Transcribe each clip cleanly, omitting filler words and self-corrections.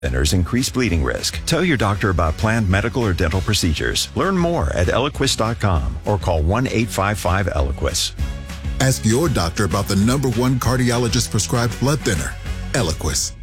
Centers increase bleeding risk. Tell your doctor about planned medical or dental procedures. Learn more at Eliquis.com or call 1-855-ELIQUIS. Ask your doctor about the #1 cardiologist prescribed blood thinner, Eliquis.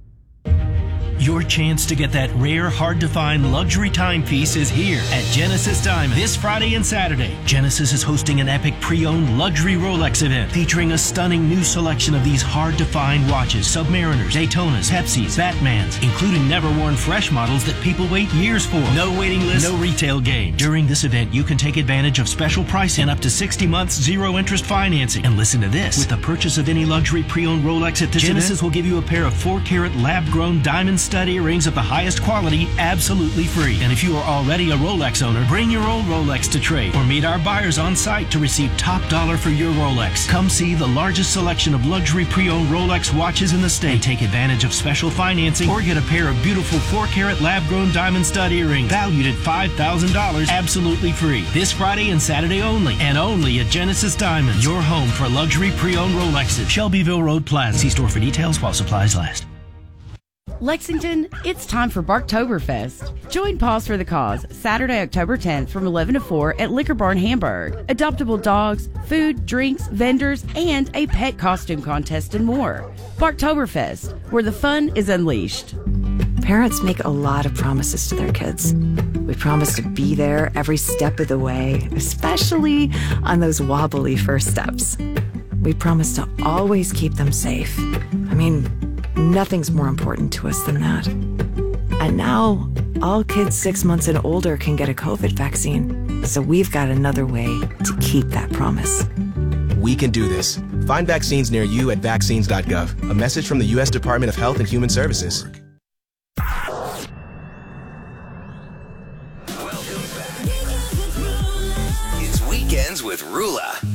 Your chance to get that rare, hard-to-find luxury timepiece is here at Genesis Diamond this Friday and Saturday. Genesis is hosting an epic pre-owned luxury Rolex event featuring a stunning new selection of these hard-to-find watches, Submariners, Daytonas, Pepsis, Batmans, including never-worn fresh models that people wait years for. No waiting list, no retail game. During this event, you can take advantage of special pricing and up to 60 months zero-interest financing. And listen to this. With the purchase of any luxury pre-owned Rolex at this Genesis will give you a pair of 4-carat lab-grown diamond stud earrings of the highest quality absolutely free. And if you are already a Rolex owner, bring your old Rolex to trade or meet our buyers on site to receive top dollar for your Rolex. Come see the largest selection of luxury pre-owned Rolex watches in the state. Take advantage of special financing or get a pair of beautiful 4-carat lab-grown diamond stud earrings valued at $5,000 absolutely free. This Friday and Saturday only, and only at Genesis Diamonds, your home for luxury pre-owned Rolexes. Shelbyville Road Plaza. See store for details while supplies last. Lexington, it's time for Barktoberfest. Join Paws for the Cause Saturday, October 10th from 11 to 4 at Liquor Barn Hamburg. Adoptable dogs, food, drinks, vendors, and a pet costume contest and more. Barktoberfest, where the fun is unleashed. Parents make a lot of promises to their kids. We promise to be there every step of the way, especially on those wobbly first steps. We promise to always keep them safe. I mean, nothing's more important to us than that. And now, all kids 6 months and older can get a COVID vaccine. So we've got another way to keep that promise. We can do this. Find vaccines near you at vaccines.gov. A message from the U.S. Department of Health and Human Services. Welcome back. It's Weekends with Rula.